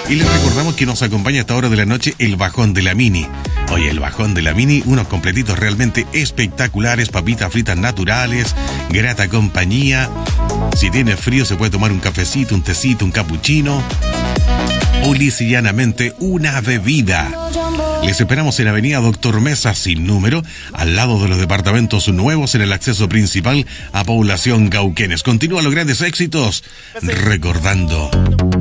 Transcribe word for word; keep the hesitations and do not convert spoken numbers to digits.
Y les recordamos que nos acompaña a esta hora de la noche el Bajón de la Mini. Oye, el Bajón de la Mini, unos completitos realmente espectaculares, papitas fritas naturales, grata compañía. Si tiene frío se puede tomar un cafecito, un tecito, un capuchino o lisa y llanamente una bebida. Les esperamos en Avenida Doctor Mesa sin número, al lado de los departamentos nuevos en el acceso principal a Población Cauquenes. Continúa los grandes éxitos, recordando.